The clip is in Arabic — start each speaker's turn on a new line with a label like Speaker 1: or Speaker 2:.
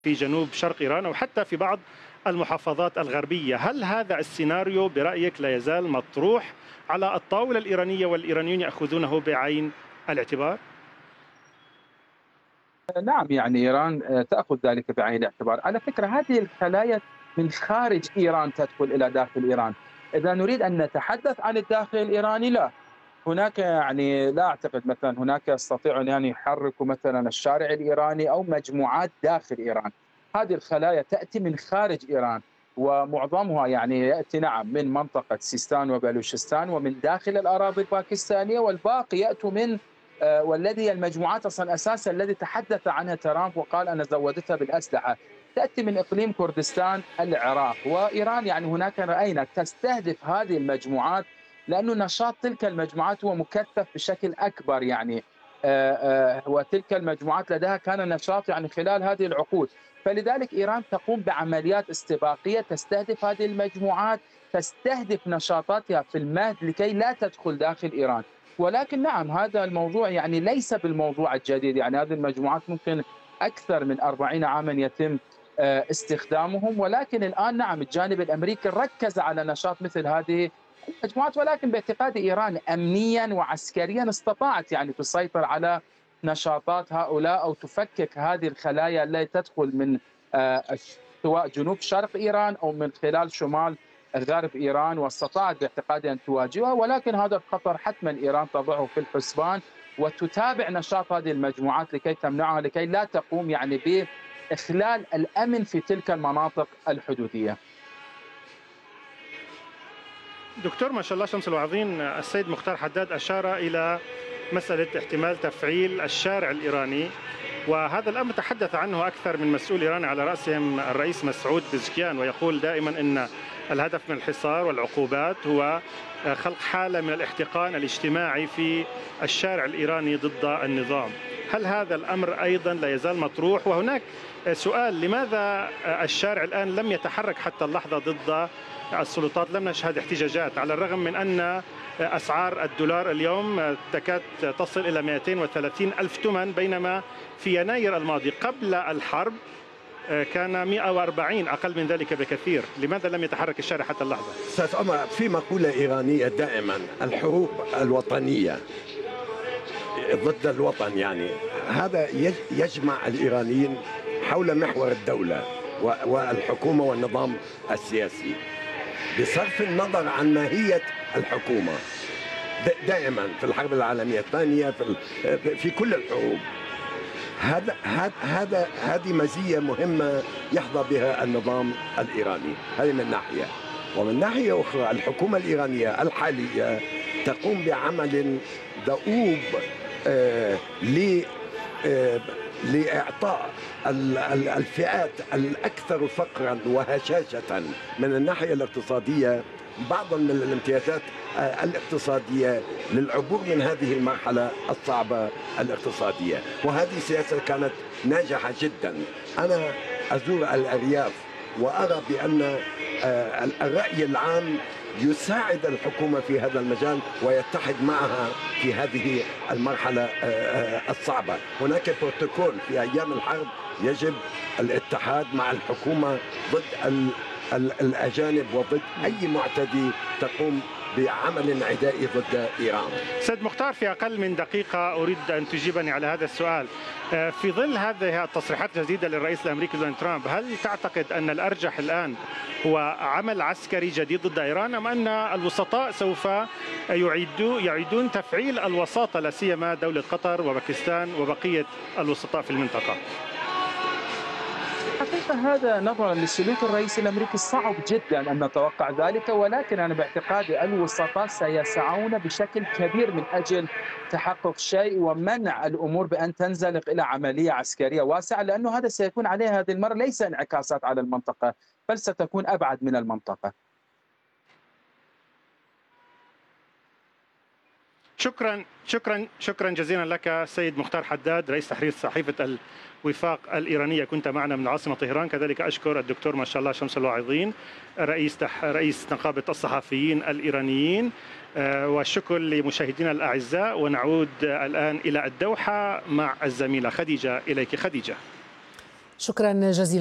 Speaker 1: في جنوب شرق إيران أو حتى في بعض المحافظات الغربية. هل هذا السيناريو برأيك لا يزال مطروح على الطاولة الإيرانية والإيرانيون يأخذونه بعين الاعتبار؟
Speaker 2: نعم، يعني إيران تأخذ ذلك بعين الاعتبار. على فكرة هذه الخلايا من خارج إيران تدخل إلى داخل إيران. إذا نريد أن نتحدث عن الداخل الإيراني، لا، هناك يعني لا أعتقد مثلا هناك يستطيعون يعني يحركوا مثلا الشارع الإيراني أو مجموعات داخل إيران. هذه الخلايا تأتي من خارج إيران، ومعظمها يعني يأتي نعم من منطقة سيستان وبلوشستان ومن داخل الأراضي الباكستانية، والباقي يأتوا من والذي المجموعات أصلا أساسا الذي تحدث عنها ترامب وقال أنا زودتها بالأسلحة تأتي من إقليم كردستان العراق. وإيران يعني هناك رأينا تستهدف هذه المجموعات لأنه نشاط تلك المجموعات هو مكثف بشكل أكبر، يعني وتلك المجموعات لديها كان نشاط يعني خلال هذه العقود. فلذلك إيران تقوم بعمليات استباقية تستهدف هذه المجموعات، تستهدف نشاطاتها في المهد لكي لا تدخل داخل إيران. ولكن نعم هذا الموضوع يعني ليس بالموضوع الجديد، يعني هذه المجموعات ممكن أكثر من 40 عاما يتم استخدامهم، ولكن الآن نعم الجانب الأمريكي ركز على نشاط مثل هذه المجموعات. ولكن باعتقاد إيران أمنيا وعسكريا استطاعت يعني تسيطر على نشاطات هؤلاء أو تفكك هذه الخلايا التي تدخل من سواء جنوب شرق إيران أو من خلال شمال غرب إيران، واستطاعت باعتقادي أن تواجهها. ولكن هذا الخطر حتما إيران تضعه في الحسبان وتتابع نشاط هذه المجموعات لكي تمنعها، لكي لا تقوم يعني بإخلال الأمن في تلك المناطق الحدودية.
Speaker 1: دكتور ما شاء الله شمس الوعظين، السيد مختار حداد أشار إلى مسألة احتمال تفعيل الشارع الإيراني، وهذا الأمر تحدث عنه أكثر من مسؤول إيراني على رأسهم الرئيس مسعود بزكيان، ويقول دائما أن الهدف من الحصار والعقوبات هو خلق حالة من الاحتقان الاجتماعي في الشارع الإيراني ضد النظام. هل هذا الأمر أيضا لا يزال مطروح؟ وهناك سؤال، لماذا الشارع الآن لم يتحرك حتى اللحظة ضد السلطات؟ لم نشهد احتجاجات على الرغم من أن أسعار الدولار اليوم تكاد تصل إلى 230 ألف تمن، بينما في يناير الماضي قبل الحرب كان 140، أقل من ذلك بكثير. لماذا لم يتحرك الشارع حتى اللحظة؟
Speaker 3: أستاذ عمر، في مقولة إيرانية دائما: الحروب الوطنية ضد الوطن، يعني هذا يجمع الإيرانيين حول محور الدولة والحكومة والنظام السياسي بصرف النظر عن ماهية الحكومة. دائما في الحرب العالمية الثانية، في كل الحروب، هذه مزية مهمة يحظى بها النظام الإيراني. هذه من ناحية. ومن ناحية أخرى الحكومة الإيرانية الحالية تقوم بعمل دؤوب لإعطاء الفئات الأكثر فقرا وهشاشة من الناحية الاقتصادية بعضا من الامتيازات الاقتصادية للعبور من هذه المرحلة الصعبة الاقتصادية. وهذه سياسة كانت ناجحة جدا. أنا أزور الأرياف وأرى بأن الرأي العام يساعد الحكومة في هذا المجال ويتحد معها في هذه المرحلة الصعبة. هناك بروتوكول في أيام الحرب يجب الاتحاد مع الحكومة ضد الأجانب وضد أي معتدي تقوم بعمل عدائي ضد إيران.
Speaker 1: سيد مختار، في أقل من دقيقة أريد أن تجيبني على هذا السؤال. في ظل هذه التصريحات الجديدة للرئيس الأمريكي دونالد ترامب، هل تعتقد أن الأرجح الآن هو عمل عسكري جديد ضد إيران، أم أن الوسطاء سوف يعيدون تفعيل الوساطة، لا سيما دولة قطر وباكستان وبقية الوسطاء في المنطقة؟
Speaker 2: حقيقة هذا نظرا لسلوك الرئيس الأمريكي صعب جدا أن نتوقع ذلك، ولكن أنا باعتقادي الوسطاء سيسعون بشكل كبير من أجل تحقق شيء ومنع الأمور بأن تنزلق إلى عملية عسكرية واسعة، لأنه هذا سيكون عليه هذه المرة ليس انعكاسات على المنطقة بل ستكون أبعد من المنطقة.
Speaker 1: شكرا جزيلا لك سيد مختار حداد، رئيس تحرير صحيفة الوفاق الإيرانية، كنت معنا من العاصمة طهران. كذلك أشكر الدكتور ما شاء الله شمس الواعظين، رئيس نقابة الصحفيين الإيرانيين، والشكر لمشاهدينا الأعزاء. ونعود الآن إلى الدوحة مع الزميلة خديجة. إليك خديجة.
Speaker 4: شكرا جزيلا.